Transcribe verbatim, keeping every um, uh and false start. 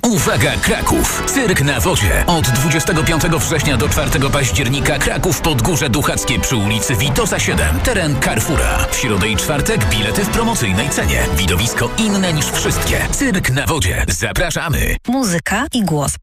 Uwaga Kraków! Cyrk na wodzie. Od dwudziestego piątego września do czwartego października Kraków Podgórze Duchackie przy ulicy Witosa siedem. Teren Carrefoura. W środę i czwartek bilety w promocyjnej cenie. Widowisko inne niż wszystkie. Cyrk na wodzie. Zapraszamy! Muzyka i głos